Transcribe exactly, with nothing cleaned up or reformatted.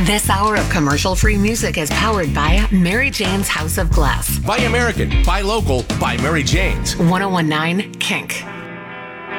This hour of commercial-free music is powered by Mary Jane's House of Glass. Buy American, buy local, buy Mary Jane's. ten nineteen Kink.